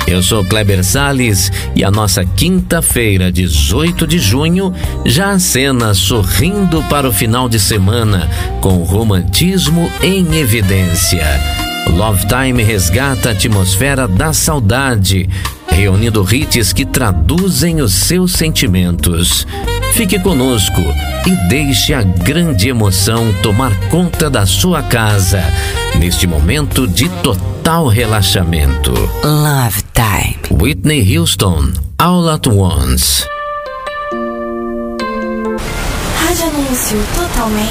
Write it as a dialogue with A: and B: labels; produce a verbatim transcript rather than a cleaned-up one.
A: Eu sou Kleber Salles e a nossa quinta-feira, dezoito de junho, já acena sorrindo para o final de semana, com romantismo em evidência. Love Time resgata a atmosfera da saudade, reunindo hits que traduzem os seus sentimentos. Fique conosco e deixe a grande emoção tomar conta da sua casa, neste momento de total relaxamento.
B: Love Time.
A: Whitney Houston, All at Once.
C: Rádio Anúncio totalmente